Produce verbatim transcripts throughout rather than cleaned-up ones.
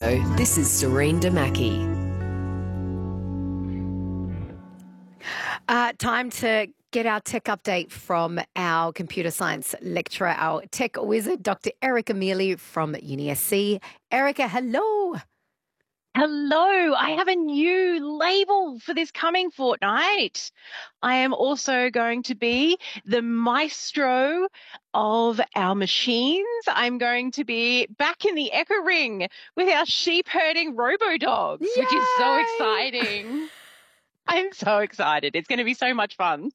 This is Serene Damaki. Uh, time to get our tech update from our computer science lecturer, our tech wizard, Doctor Erica Mealy from Uni S C. Erica, hello. Hello, I have a new label for this coming fortnight. I am also going to be the maestro of our machines. I'm going to be back in the Echo Ring with our sheep herding robo-dogs, Yay! which is so exciting. I'm so excited. It's going to be so much fun.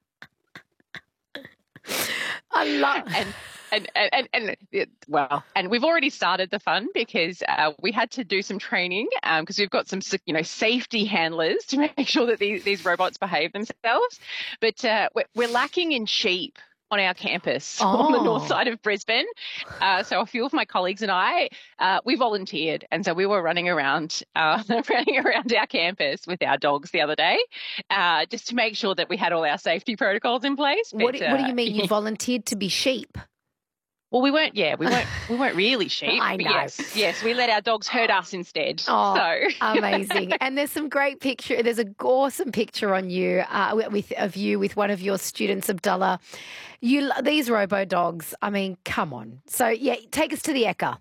I love and and and and, and well, and we've already started the fun because uh, we had to do some training because um, we've got some you know safety handlers to make sure that these these robots behave themselves, but uh, we're, we're lacking in sheep on our campus oh. on the north side of Brisbane. Uh, so a few of my colleagues and I, uh, we volunteered. And so we were running around, uh, running around our campus with our dogs the other day, uh, just to make sure that we had all our safety protocols in place. What, but, do, what do you uh, mean? You volunteered to be sheep? Well, we weren't, yeah, we weren't, we weren't really sheep. I know. Yes, yes, we let our dogs herd us instead. Oh, so. Amazing. And there's some great picture. There's a awesome picture on you uh, with of you with one of your students, Abdullah. You, these robo dogs, I mean, come on. So, yeah, take us to the Eka.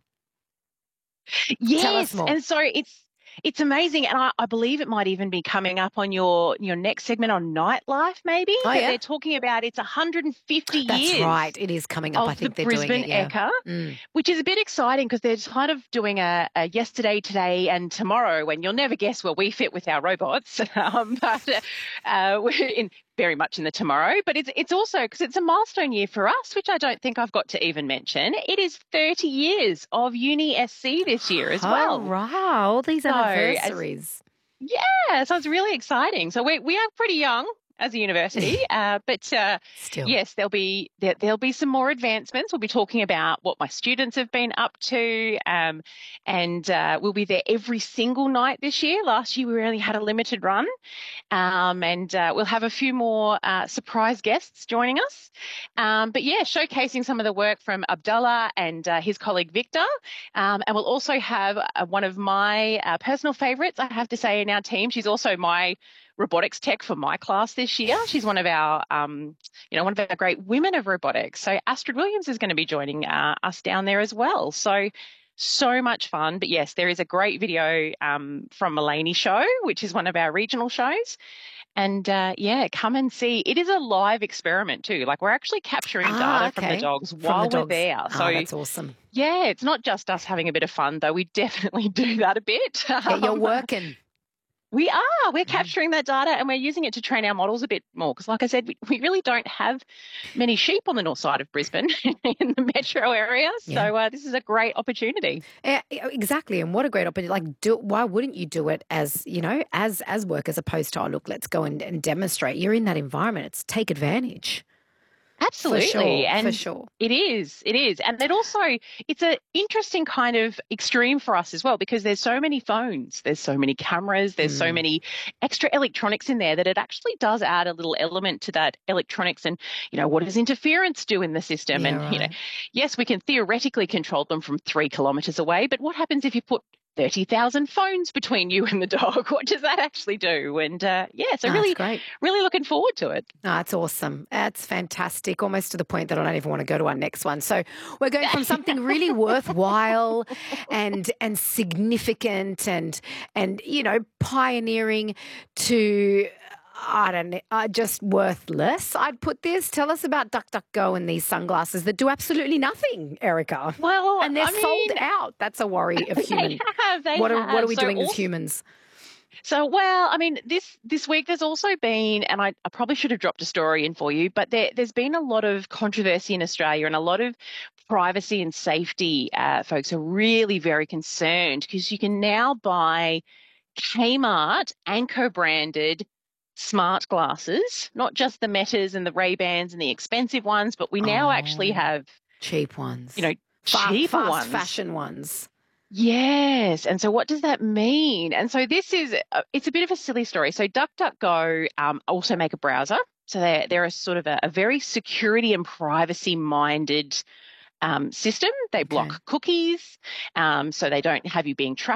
Yes, and so it's, It's amazing, and I, I believe it might even be coming up on your your next segment on nightlife, maybe. Oh, yeah. They're talking about it's one hundred fifty That's years. That's right. It is coming up. Of I think the they're Brisbane doing it, yeah. Eka, mm. which is a bit exciting because they're kind of doing a, a yesterday, today, and tomorrow. When you'll never guess where we fit with our robots, um, but uh, we're in very much in the tomorrow. But it's it's also because it's a milestone year for us, which I don't think I've got to even mention. It is thirty years of Uni S C this year as oh, well. Oh, wow. All these so, anniversaries. As, yeah, so it's really exciting. So we we are pretty young as a university, uh, but uh, yes, there'll be there, there'll be some more advancements. We'll be talking about what my students have been up to, um, and uh, we'll be there every single night this year. Last year we only had a limited run, um, and uh, we'll have a few more uh, surprise guests joining us. Um, but yeah, showcasing some of the work from Abdullah and uh, his colleague Victor, um, and we'll also have uh, one of my uh, personal favourites, I have to say, in our team. She's also my robotics tech for my class this year. She's one of our, um, you know, one of our great women of robotics. So Astrid Williams is going to be joining uh, us down there as well. So, so much fun. But yes, there is a great video um, from Mulaney Show, which is one of our regional shows. And uh, yeah, come and see. It is a live experiment too. Like we're actually capturing ah, data okay. from the dogs from while the dogs. we're there. Oh, so that's awesome. Yeah, it's not just us having a bit of fun, though. We definitely do that a bit. Yeah, you're working. We are. We're capturing that data and we're using it to train our models a bit more because, like I said, we, we really don't have many sheep on the north side of Brisbane in the metro area. Yeah. So uh, this is a great opportunity. Yeah, exactly. And what a great opportunity. Like, do, why wouldn't you do it as, you know, as as work as opposed to, oh, look, let's go and, and demonstrate. You're in that environment. It's take advantage. Absolutely. For sure, and for sure. It is. It is. And then also it's an interesting kind of extreme for us as well because there's so many phones, there's so many cameras, there's mm. so many extra electronics in there that it actually does add a little element to that electronics and, you know, what does interference do in the system? Yeah, and, right. you know, yes, we can theoretically control them from three kilometres away, but what happens if you put thirty thousand phones between you and the dog? What does that actually do? And uh, yeah, so oh, really, great. really looking forward to it. Oh, that's awesome. That's fantastic. Almost to the point that I don't even want to go to our next one. So we're going from something really worthwhile and and significant and and you know pioneering to I don't know, uh, just worthless. I'd put this. Tell us about DuckDuckGo and these sunglasses that do absolutely nothing, Erica. Well, and they're I sold mean, out. That's a worry of humans. They have, they what are have. what are we so doing also, as humans? So, well, I mean, this this week there's also been, and I, I probably should have dropped a story in for you, but there, there's been a lot of controversy in Australia and a lot of privacy and safety uh, folks are really very concerned because you can now buy Kmart Anko-branded smart glasses, not just the Metas and the Ray-Bans and the expensive ones, but we now oh, actually have cheap ones, you know, Fa- cheaper fast ones. fashion ones. Yes. And so what does that mean? And so this is, uh, it's a bit of a silly story. So DuckDuckGo um, also make a browser. So they're, they're a sort of a, a very security and privacy minded um, system. They block okay. cookies, um, so they don't have you being tracked